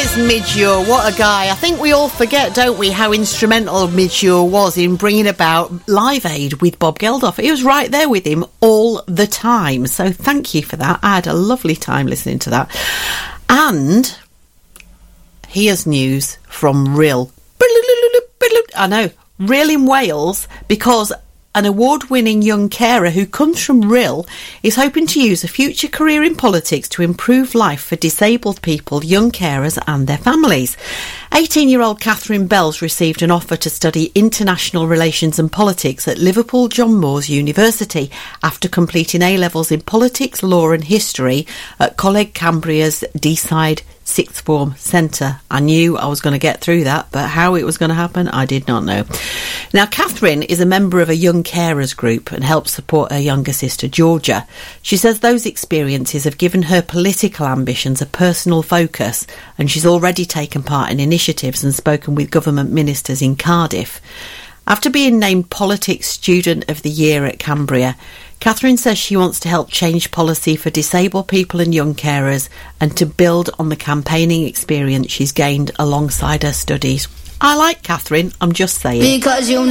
is Midge Ure. What a guy. I think we all forget, don't we, how instrumental Midge Ure was in bringing about Live Aid with Bob Geldof. He was right there with him all the time. So thank you for that. I had a lovely time listening to that. And here's news from Rhyl. I know, Rhyl in Wales, because an award-winning young carer who comes from Rhyl is hoping to use a future career in politics to improve life for disabled people, young carers and their families. 18-year-old Catherine Bells received an offer to study international relations and politics at Liverpool John Moores University after completing A-levels in politics, law and history at Coleg Cambria's Deeside Sixth Form Centre. I knew I was going to get through that, but how it was going to happen, I did not know. Now, Catherine is a member of a young carers group and helps support her younger sister, Georgia. She says those experiences have given her political ambitions a personal focus, and she's already taken part in initiatives and spoken with government ministers in Cardiff. After being named Politics Student of the Year at Cambria, Catherine says she wants to help change policy for disabled people and young carers and to build on the campaigning experience she's gained alongside her studies. I like Catherine, I'm just saying. Because you